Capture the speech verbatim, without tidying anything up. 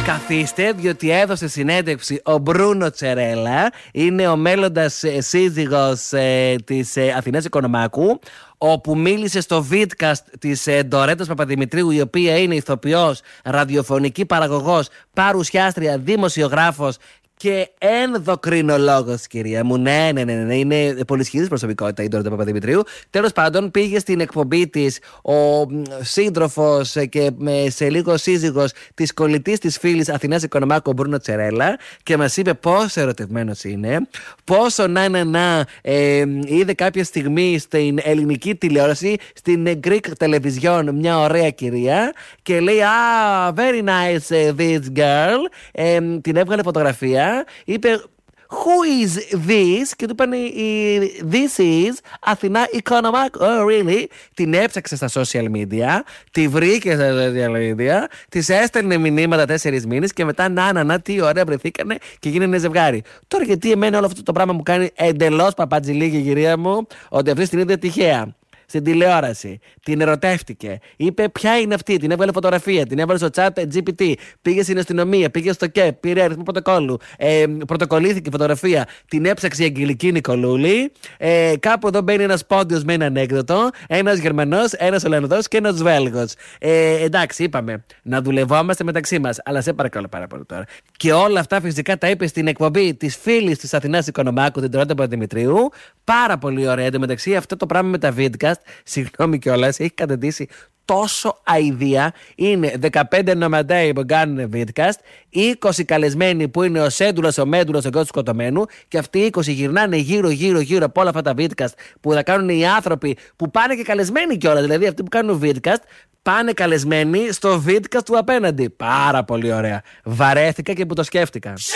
Καθίστε, διότι έδωσε συνέντευξη ο Μπρούνο Τσερέλα. Είναι ο μέλλοντας ε, σύζυγος ε, της ε, Αθηνάς Οικονομάκου, όπου μίλησε στο vidcast της ε, Ντορέτας Παπαδημητρίου, η οποία είναι ηθοποιός, ραδιοφωνική παραγωγός, παρουσιάστρια, δημοσιογράφος και ενδοκρινολόγος, κυρία μου. Ναι, ναι, ναι, ναι. Είναι πολυσχηδής προσωπικότητα η Ντορέτα Παπαδημητρίου. Τέλος πάντων, πήγε στην εκπομπή της ο σύντροφος και σε λίγο σύζυγος της κολλητής της φίλης Αθηνάς Οικονομάκου, ο Μπρούνο Τσερέλα, και μας είπε πόσο ερωτευμένος είναι, πόσο να να να ε, είδε κάποια στιγμή στην ελληνική τηλεόραση, στην Greek Television, μια ωραία κυρία, και λέει «Ah, very nice this girl». Ε, την έβγαλε φωτογραφία. Είπε «Who is this?» και του είπαν «This is Αθηνά Οικονομάκου». «Oh, really?» Την έψαξε στα social media, τη βρήκε στα social media, της έστελνε μηνύματα τέσσερις μήνες και μετά να, να, να, τι ωραία βρεθήκανε και γίνανε ζευγάρι. Τώρα γιατί εμένα όλο αυτό το πράγμα μου κάνει εντελώς παπατζηλίκη, κυρία μου, ότι αυτή την είδε τυχαία στην τηλεόραση, την ερωτεύτηκε, είπε ποια είναι αυτή, την έβγαλε φωτογραφία, την έβαλε στο chat τζι πι τι, πήγε στην αστυνομία, πήγε στο ΚΕΠ, πήρε αριθμό πρωτοκόλλου, ε, πρωτοκολλήθηκε φωτογραφία, την έψαξε η Αγγελική Νικολούλη. Ε, κάπου εδώ μπαίνει ένας πόντιος με ένα ανέκδοτο, ένας Γερμανός, ένας Ολλανδός και ένας Βέλγος. Ε, εντάξει, είπαμε να δουλευόμαστε μεταξύ μας, αλλά σε παρακαλώ πάρα πολύ τώρα. Και όλα αυτά φυσικά τα είπε στην εκπομπή της φίλης της Αθηνάς Οικονομάκου, την Ντορέτα Παπαδημητρίου. Πάρα πολύ ωραία. Εντωμεταξύ, αυτό το πράγμα με τα vidcast, συγγνώμη κιόλας, έχει καταντήσει τόσο αηδία. Είναι δεκαπέντε νοματέοι που κάνουν vidcast, είκοσι καλεσμένοι που είναι ο Σέντουλας, ο Μέντουλας, ο γιος του σκοτωμένου, και αυτοί οι είκοσι γυρνάνε γύρω γύρω γύρω από όλα αυτά τα vidcast που θα κάνουν οι άνθρωποι που πάνε και καλεσμένοι κιόλας. Δηλαδή αυτοί που κάνουν vidcast πάνε καλεσμένοι στο vidcast του απέναντι. Πάρα πολύ ωραία. Βαρέθηκα και που το σκέφτηκα.